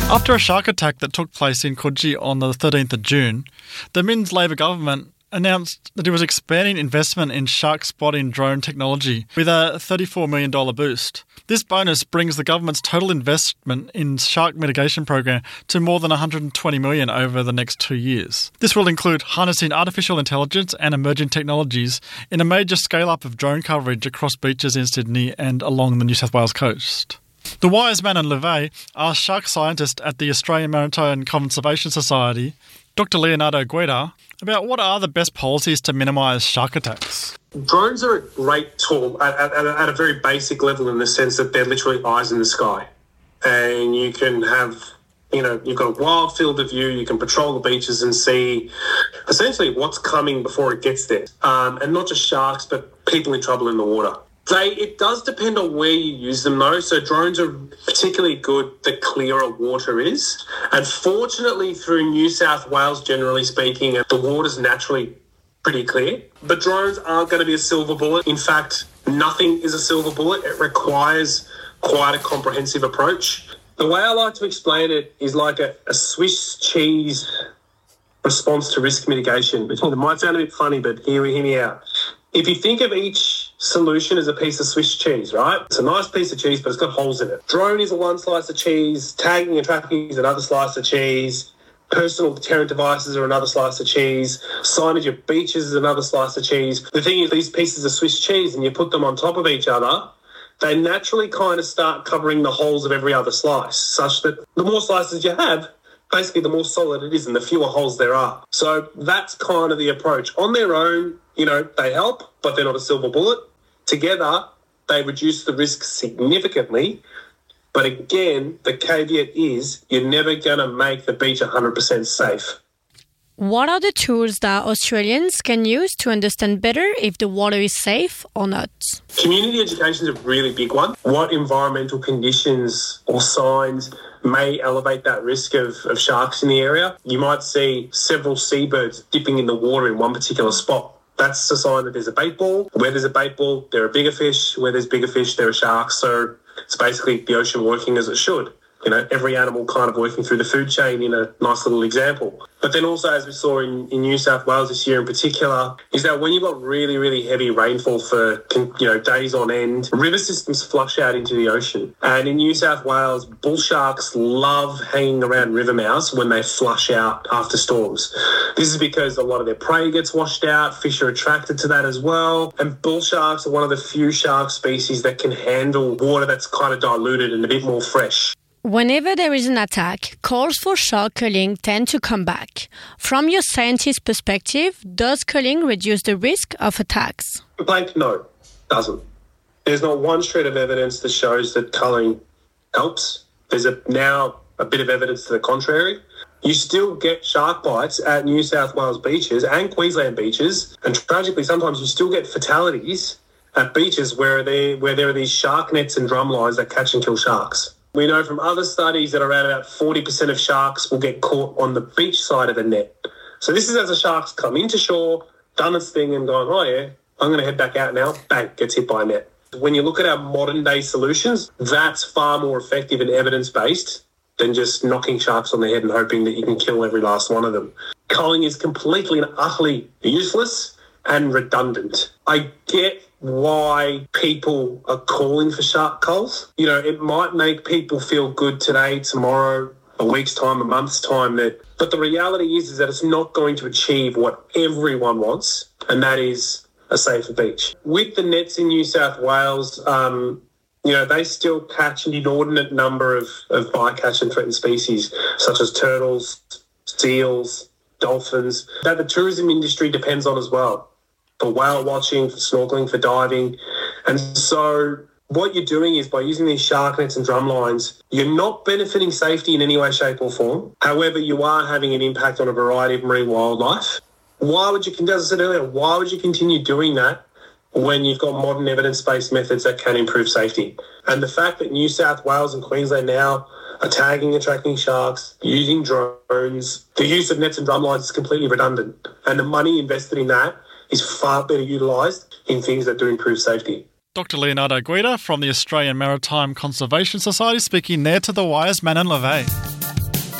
After a shark attack that took place in Coogee on the 13th of June, the Minns Labor government announced that it was expanding investment in shark spotting drone technology with a $34 million boost. This bonus brings the government's total investment in shark mitigation program to more than $120 million over the next 2 years. This will include harnessing artificial intelligence and emerging technologies in a major scale-up of drone coverage across beaches in Sydney and along the New South Wales coast. The Wiseman and Levay are shark scientists at the Australian Maritime Conservation Society, Dr. Leonardo Guida, about what are the best policies to minimise shark attacks. Drones are a great tool at a very basic level in the sense that they're literally eyes in the sky. And you can have, you've got a wild field of view, you can patrol the beaches and see essentially what's coming before it gets there. And not just sharks, but people in trouble in the water. It does depend on where you use them though. So drones are particularly good the clearer water is. And fortunately through New South Wales, generally speaking, the water's naturally pretty clear. But drones aren't going to be a silver bullet. In fact, nothing is a silver bullet. It requires quite a comprehensive approach. The way I like to explain it is like a Swiss cheese response to risk mitigation. It might sound a bit funny, but hear me out. If you think of each solution as a piece of Swiss cheese, right? It's a nice piece of cheese, but it's got holes in it. Drone is one slice of cheese. Tagging and tracking is another slice of cheese. Personal deterrent devices are another slice of cheese. Signage of beaches is another slice of cheese. The thing is, these pieces of Swiss cheese, and you put them on top of each other, they naturally kind of start covering the holes of every other slice, such that the more slices you have, basically the more solid it is and the fewer holes there are. So that's kind of the approach. On their own, they help, but they're not a silver bullet. Together, they reduce the risk significantly. But again, the caveat is you're never going to make the beach 100% safe. What are the tools that Australians can use to understand better if the water is safe or not? Community education is a really big one. What environmental conditions or signs may elevate that risk of sharks in the area? You might see several seabirds dipping in the water in one particular spot. That's a sign that there's a bait ball. Where there's a bait ball, there are bigger fish. Where there's bigger fish, there are sharks. So it's basically the ocean working as it should. Every animal kind of working through the food chain in a nice little example. But then also, as we saw in New South Wales this year in particular, is that when you've got really, really heavy rainfall for, days on end, river systems flush out into the ocean. And in New South Wales, bull sharks love hanging around river mouths when they flush out after storms. This is because a lot of their prey gets washed out, fish are attracted to that as well. And bull sharks are one of the few shark species that can handle water that's kind of diluted and a bit more fresh. Whenever there is an attack, calls for shark culling tend to come back. From your scientist perspective, does culling reduce the risk of attacks? Blank, no, doesn't. There's not one shred of evidence that shows that culling helps. There's now a bit of evidence to the contrary. You still get shark bites at New South Wales beaches and Queensland beaches, and tragically sometimes you still get fatalities at beaches where there are these shark nets and drum lines that catch and kill sharks. We know from other studies that around about 40% of sharks will get caught on the beach side of the net. So this is as the shark's come into shore, done its thing and gone, oh yeah, I'm going to head back out now, bang, gets hit by a net. When you look at our modern day solutions, that's far more effective and evidence-based than just knocking sharks on the head and hoping that you can kill every last one of them. Culling is completely and utterly useless and redundant. I get why people are calling for shark culls. It might make people feel good today, tomorrow, a week's time, a month's time. But the reality is that it's not going to achieve what everyone wants, and that is a safer beach. With the nets in New South Wales, they still catch an inordinate number of bycatch and threatened species, such as turtles, seals, dolphins, that the tourism industry depends on as well. For whale watching, for snorkeling, for diving. And so what you're doing is by using these shark nets and drum lines, you're not benefiting safety in any way, shape or form. However, you are having an impact on a variety of marine wildlife. As I said earlier, why would you continue doing that when you've got modern evidence-based methods that can improve safety? And the fact that New South Wales and Queensland now are tagging and tracking sharks, using drones, the use of nets and drum lines is completely redundant. And the money invested in that is far better utilised in things that do improve safety. Dr. Leonardo Guida from the Australian Maritime Conservation Society speaking there to the Wiseman and Levay.